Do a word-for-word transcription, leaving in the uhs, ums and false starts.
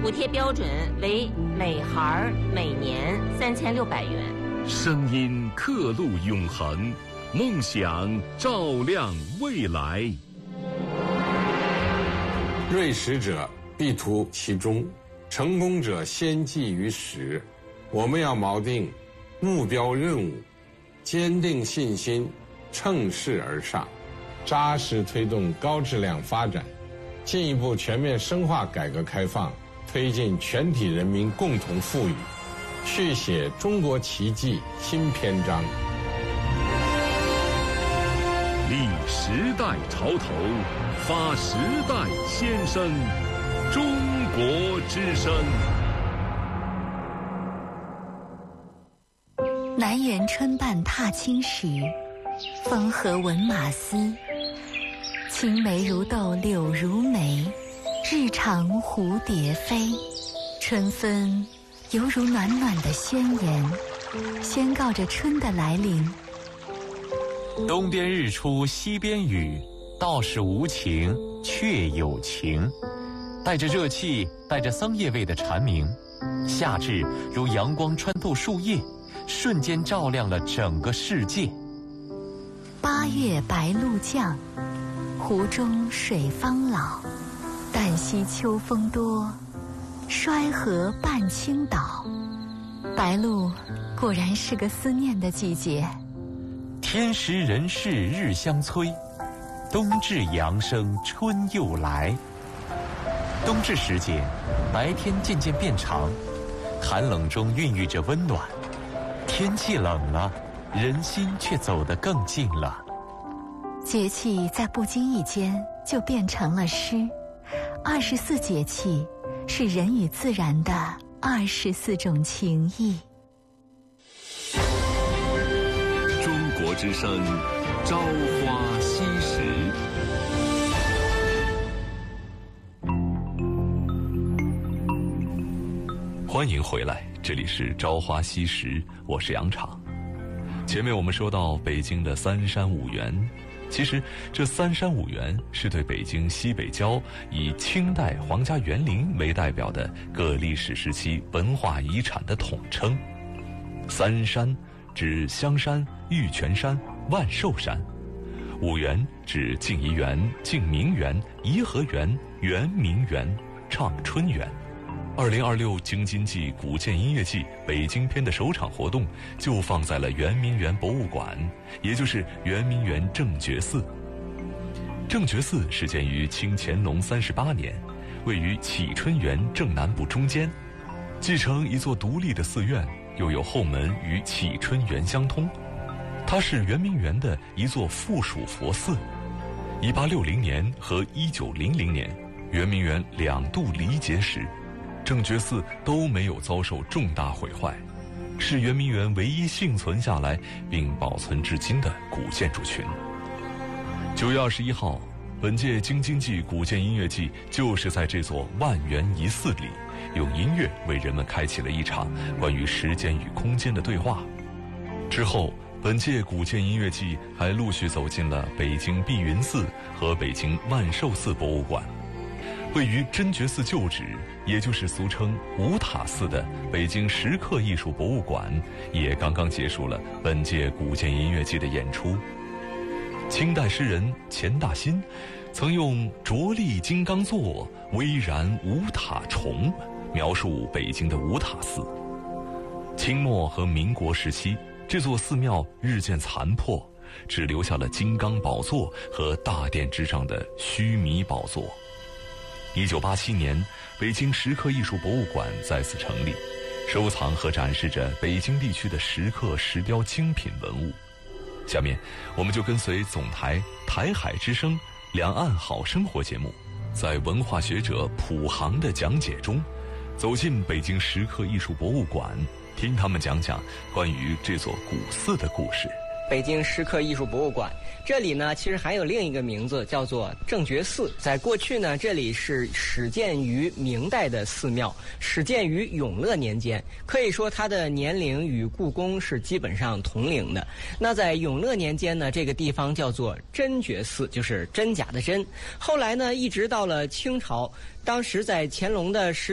补贴标准为每孩每年三千六百元。 声音刻录永恒，梦想照亮未来。 锐识者必图其中，成功者先记于始。我们要锚定目标任务，坚定信心，乘势而上，扎实推动高质量发展，进一步全面深化改革开放，推进全体人民共同富裕，续写中国奇迹新篇章。 立时代潮头，发时代先声，中国之声。 南园春半踏青时，风和闻马嘶。青梅如豆柳如眉，日长蝴蝶飞。春分犹如暖暖的宣言，宣告着春的来临。 东边日出西边雨，道是无晴却有晴。带着热气，带着桑叶味的蝉鸣，夏至如阳光穿透树叶，瞬间照亮了整个世界。 八月白露降，湖中水方老。旦夕秋风多，衰河半倾倒。白露果然是个思念的季节。 天时人事日相催，冬至阳生春又来。冬至时节，白天渐渐变长，寒冷中孕育着温暖。天气冷了，人心却走得更近了。 节气在不经意间就变成了诗。二十四节气是人与自然的二十四种情谊。 中国之声，朝花夕拾。欢迎回来，这里是朝花夕拾，我是杨昶。前面我们说到北京的三山五园，其实这三山五园是对北京西北郊以清代皇家园林为代表的各历史时期文化遗产的统称。三山指香山、玉泉山、万寿山；五园指静怡园、静明园、颐和园、圆明园、畅春园。二零二六京津冀古建音乐季北京篇的首场活动就放在了圆明园博物馆，也就是圆明园正觉寺。正觉寺始建于清乾隆三十八年，位于启春园正南部中间，继承一座独立的寺院，又有后门与启春园相通。它是圆明园的一座附属佛寺。一八六零年和一九零零年，圆明园两度离劫时，正觉寺都没有遭受重大毁坏，是圆明园唯一幸存下来并保存至今的古建筑群。九月二十一号，本届京津冀古建音乐季就是在这座万园遗寺里，用音乐为人们开启了一场关于时间与空间的对话。之后，本届古建音乐季还陆续走进了北京碧云寺和北京万寿寺博物馆。位于真觉寺旧址，也就是俗称五塔寺的北京石刻艺术博物馆，也刚刚结束了本届古建音乐季的演出。清代诗人钱大新曾用着力金刚座，巍然五塔重描述北京的五塔寺。清末和民国时期，这座寺庙日渐残破，只留下了金刚宝座和大殿之上的须弥宝座。一九八七年，北京石刻艺术博物馆再次成立，收藏和展示着北京地区的石刻石雕精品文物。下面，我们就跟随总台台海之声两岸好生活节目，在文化学者普航的讲解中，走进北京石刻艺术博物馆，听他们讲讲关于这座古寺的故事。 北京石刻艺术博物馆，这里呢其实还有另一个名字，叫做正觉寺。在过去呢，这里是始建于明代的寺庙，始建于永乐年间，可以说它的年龄与故宫是基本上同龄的。那在永乐年间呢，这个地方叫做真觉寺，就是真假的真。后来呢，一直到了清朝，当时在乾隆的十